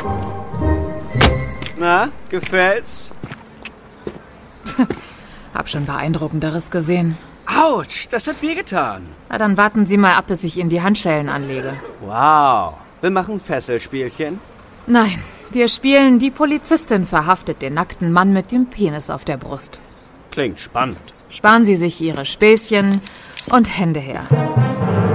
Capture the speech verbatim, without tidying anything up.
Na, gefällt's? Hab schon Beeindruckenderes gesehen. Autsch, das hat wehgetan. Na, dann warten Sie mal ab, bis ich Ihnen die Handschellen anlege. Wow. Wir machen Fesselspielchen? Nein, wir spielen Die Polizistin verhaftet den nackten Mann mit dem Penis auf der Brust. Klingt spannend. Sparen Sie sich Ihre Späßchen und Hände her.